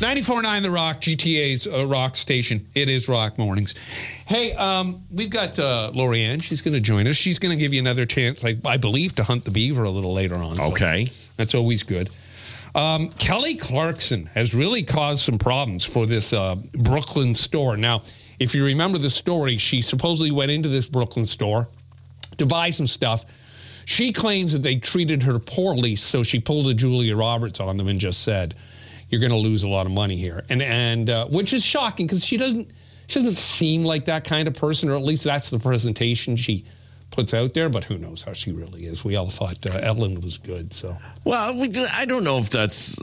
94.9 The Rock, GTA's rock station. It is Rock Mornings. Hey, we've got Lorianne. She's going to join us. She's going to give you another chance, I believe, to hunt the beaver a little later on. Okay. So that's always good. Kelly Clarkson has really caused some problems for this Brooklyn store. Now, if you remember the story, she supposedly went into this Brooklyn store to buy some stuff. She claims that they treated her poorly, so she pulled a Julia Roberts on them and just said, "You're going to lose a lot of money here," and which is shocking because she doesn't seem like that kind of person, or at least that's the presentation she puts out there. But who knows how she really is? We all thought Ellen was good. So, well, I don't know if that's.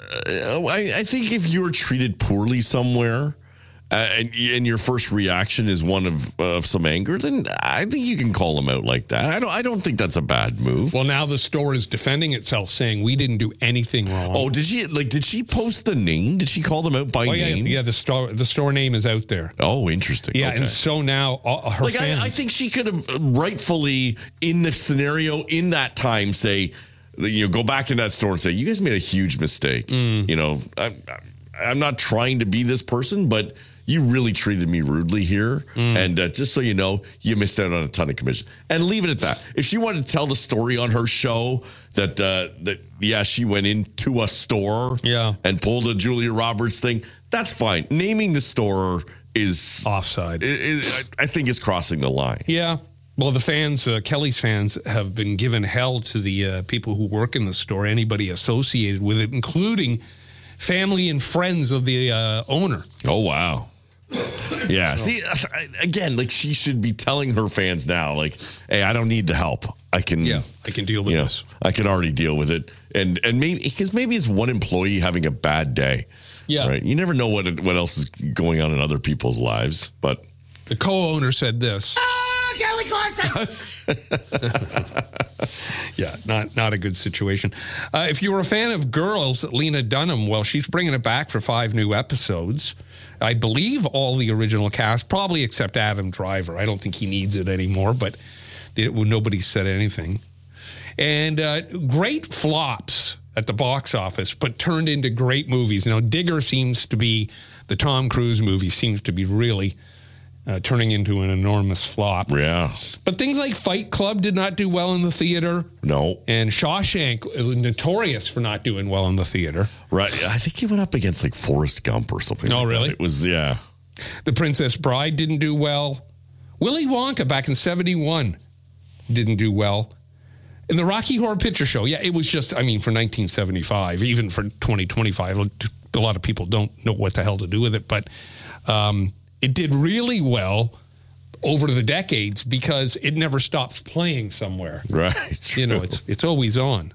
I think if you're treated poorly somewhere, and your first reaction is one of some anger, then I think you can call them out like that. I don't think that's a bad move. Well, now the store is defending itself, saying we didn't do anything wrong. Oh, did she post the name? Did she call them out by name? Yeah, the store name is out there. Oh, interesting. Yeah, okay. And so now her fans. I think she could have rightfully, in the scenario in that time, say, go back in that store and say, you guys made a huge mistake. I'm not trying to be this person, but you really treated me rudely here. And just so you know, you missed out on a ton of commission. And leave it at that. If she wanted to tell the story on her show that she went into a store and pulled a Julia Roberts thing, that's fine. Naming the store is offside. I think is crossing the line. Yeah. Well, the fans, Kelly's fans, have been given hell to the people who work in the store, anybody associated with it, including family and friends of the owner. Oh, wow. Yeah. See, again, she should be telling her fans now, hey, I don't need the help. I can deal with this. I can already deal with it. And maybe it's one employee having a bad day. Yeah. Right. You never know what else is going on in other people's lives. But the co-owner said this. Kelly Clarkson. Yeah, not a good situation. If you were a fan of Girls, Lena Dunham, well, she's bringing it back for 5 new episodes. I believe all the original cast, probably except Adam Driver. I don't think he needs it anymore, but nobody said anything. And great flops at the box office, but turned into great movies. Now, Digger seems to be, the Tom Cruise movie seems to be really turning into an enormous flop. Yeah. But things like Fight Club did not do well in the theater. No. And Shawshank, notorious for not doing well in the theater. Right. I think he went up against Forrest Gump or something. Oh, like really? That. It was, yeah. The Princess Bride didn't do well. Willy Wonka back in 1971 didn't do well. And the Rocky Horror Picture Show, it was just, for 1975, even for 2025, a lot of people don't know what the hell to do with it, but it did really well over the decades because it never stops playing somewhere. Right. It's always on.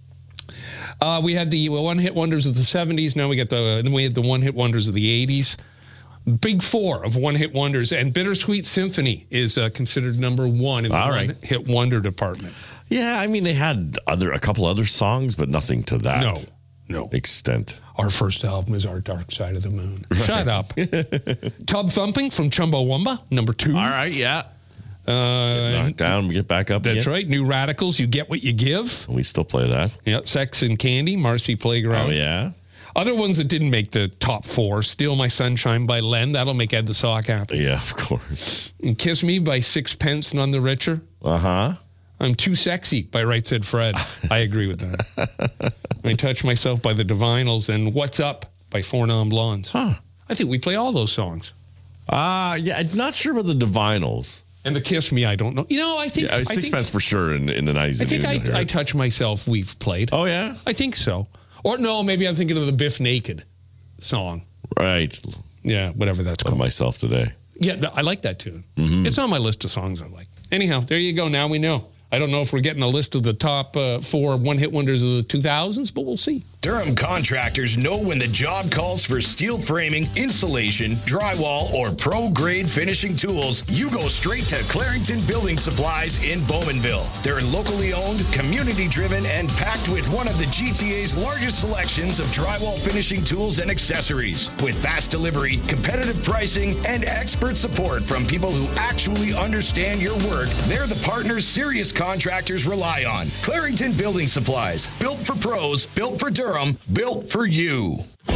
We had the one-hit wonders of the 70s. Now we had the one-hit wonders of the 80s. Big 4 of one-hit wonders, and Bittersweet Symphony is considered number 1 in the one-hit wonder department. Yeah, they had a couple other songs, but nothing to that. No extent. Our first album is Our Dark Side of the Moon. Right. Shut up. Tub Thumping from Chumbawamba, number 2. All right, yeah. Get knocked down, get back up That's again. right. New Radicals, You Get What You Give. We still play that. Yeah, Sex and Candy, Marcy Playground. Oh, yeah. Other ones that didn't make the top 4, Steal My Sunshine by Len. That'll make Ed the Sock happy. Yeah, of course. And Kiss Me by Sixpence None the Richer. Uh-huh. I'm Too Sexy by Right Said Fred. I agree with that. I Touch Myself by the Divinals and What's Up by Four Non Blondes. Huh. I think we play all those songs. Yeah, I'm not sure about the Divinals. And the Kiss Me, I don't know. I think... Yeah, Sixpence for sure in the 90s. I think I Touch Myself we've played. Oh, yeah? I think so. Or no, maybe I'm thinking of the Biff Naked song. Right. Yeah, whatever that's called. Myself Today. Yeah, I like that tune. Mm-hmm. It's on my list of songs I like. Anyhow, there you go. Now we know. I don't know if we're getting a list of the top 4 one-hit wonders of the 2000s, but we'll see. Durham contractors know when the job calls for steel framing, insulation, drywall, or pro-grade finishing tools, you go straight to Clarington Building Supplies in Bowmanville. They're locally owned, community-driven, and packed with one of the GTA's largest selections of drywall finishing tools and accessories. With fast delivery, competitive pricing, and expert support from people who actually understand your work, they're the partners serious contractors rely on. Clarington Building Supplies. Built for pros, built for Durham, built for you.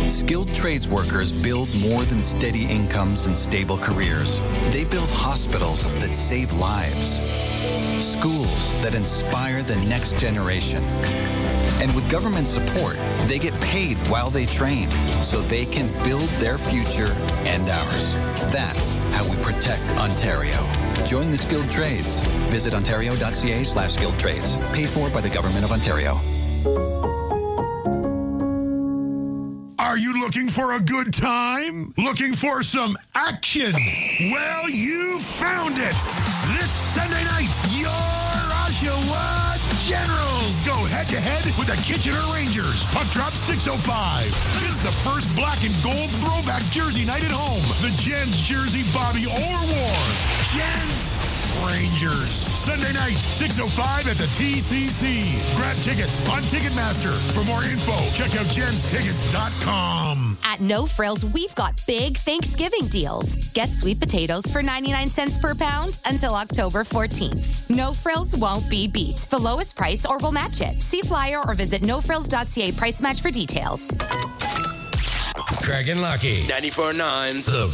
Skilled trades workers build more than steady incomes and stable careers. They build hospitals that save lives, schools that inspire the next generation. And with government support, they get paid while they train so they can build their future and ours. That's how we protect Ontario. Join the skilled trades. Visit ontario.ca/skilled trades. Paid for by the Government of Ontario. Are you looking for a good time? Looking for some action? Well, you found it. This Sunday night, your Oshawa Generals go head-to-head with the Kitchener Rangers. Puck drop 6:05. It's the first black and gold throwback jersey night at home. The Gens jersey Bobby Orr wore. Gens Rangers. Sunday night, 6:05 at the TCC. Grab tickets on Ticketmaster. For more info, check out genstickets.com. At No Frills, we've got big Thanksgiving deals. Get sweet potatoes for 99 cents per pound until October 14th. No Frills won't be beat. The lowest price or we'll match it. See flyer or visit nofrills.ca price match for details. Craig and Lucky. 94.9 The